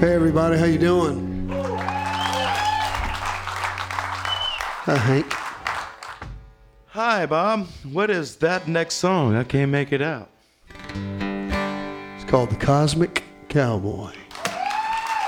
Hey everybody, how you doing? Hi Hank. Hi, Bob. What is that next song? I can't make it out. It's called The Cosmic Cowboy.